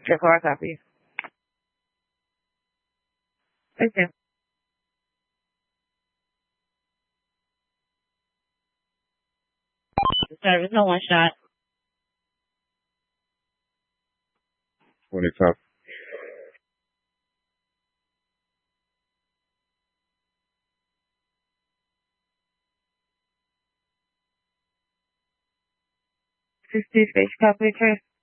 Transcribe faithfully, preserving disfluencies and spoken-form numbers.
Your car copy. Thank you. Service, no one shot. twenty top. sixty space copy, trace.